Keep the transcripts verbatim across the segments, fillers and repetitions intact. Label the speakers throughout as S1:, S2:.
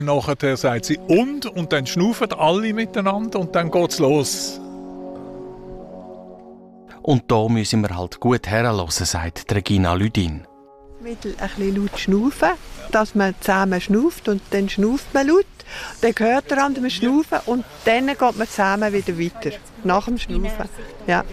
S1: Nachher sagt sie «und» und dann schnaufen alle miteinander und dann geht's los.
S2: Und da müssen wir halt gut herhören, sagt Regina Lüdin.
S3: Mit ein bisschen laut schnaufen, dass man zusammen schnauft und dann schnauft man laut. Dann hört der andere schnaufen und dann geht man zusammen wieder weiter, nach dem Schnaufen. Ja.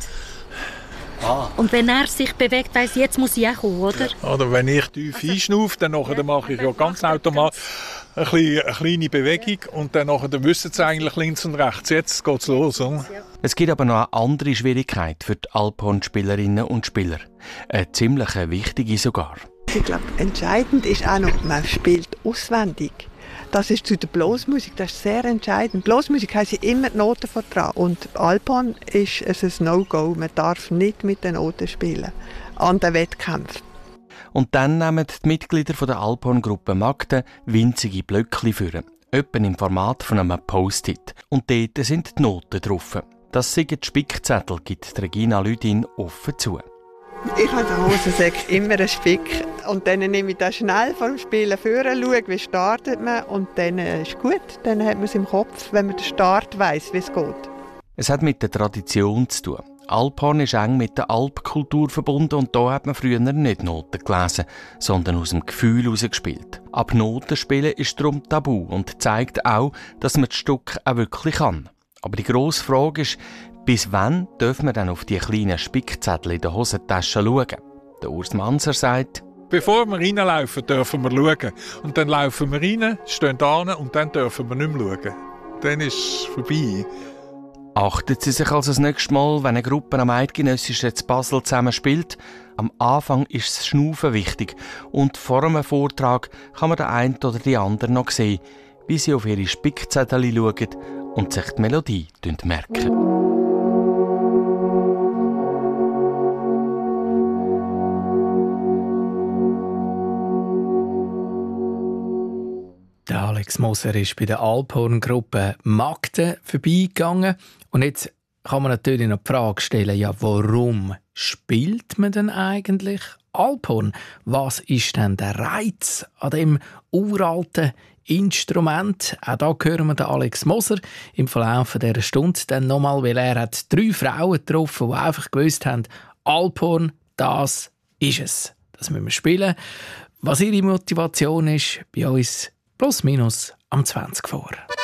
S4: Ah. Und wenn er sich bewegt, weiss ich, jetzt muss ich auch kommen, oder?
S1: Oder wenn ich tief also, einschnaufe, dann, ja, dann mache ich ja ganz automatisch eine kleine, eine kleine Bewegung und dann, dann wissen sie eigentlich links und rechts. Jetzt geht's los. Oder?
S2: Es gibt aber noch eine andere Schwierigkeit für die Alphorn-Spielerinnen und Spieler. Eine ziemlich wichtige sogar.
S3: Ich glaube, entscheidend ist auch noch, man spielt auswendig. Das ist zu der Blasmusik, das ist sehr entscheidend. Blasmusik heisst immer die Noten von dran. Und Alphorn ist es ein No-Go. Man darf nicht mit den Noten spielen an den Wettkämpfen.
S2: Und dann nehmen die Mitglieder der Alphorn-Gruppe Magden winzige Blöckchen führen. Etwa im Format von einem Post-it. Und dort sind die Noten drauf. Das sind die Spickzettel, gibt Regina Lüdin offen zu.
S3: Ich habe in der Hosensäcke immer einen Spick. Und dann nehme ich das schnell vor dem Spielen vor, schaue, wie startet man. Und dann ist gut. Dann hat man es im Kopf, wenn man den Start weiss, wie es geht.
S2: Es hat mit der Tradition zu tun. Alphorn ist eng mit der Alpkultur verbunden und da hat man früher nicht Noten gelesen, sondern aus dem Gefühl heraus gespielt. Ab Noten spielen ist darum tabu und zeigt auch, dass man das Stück auch wirklich kann. Aber die grosse Frage ist, bis wann dürfen wir dann auf die kleinen Spickzettel in der Hosentasche schauen? Der Urs Manser sagt,
S1: bevor wir reinlaufen, dürfen wir schauen. Und dann laufen wir rein, stehen da und dann dürfen wir nicht mehr schauen. Dann ist es vorbei.
S2: Achtet Sie sich also das nächste Mal, wenn eine Gruppe am Eidgenössischen zu Basel zusammen spielt. Am Anfang ist das Schnaufen wichtig und vor einem Vortrag kann man den einen oder die andere noch sehen, wie sie auf ihre Spickzettel schauen und sich die Melodie merken.
S5: Der Alex Moser ist bei der Alphorn-Gruppe Magden vorbeigegangen. Und jetzt kann man natürlich noch die Frage stellen, ja, warum spielt man denn eigentlich Alphorn? Was ist denn der Reiz an dem uralten Instrument? Auch da hören wir den Alex Moser im Verlauf dieser Stunde dann nochmal, weil er hat drei Frauen getroffen, die einfach gewusst haben, Alphorn, das ist es. Das müssen wir spielen. Was ihre Motivation ist, bei uns plus minus am zwanzig vor.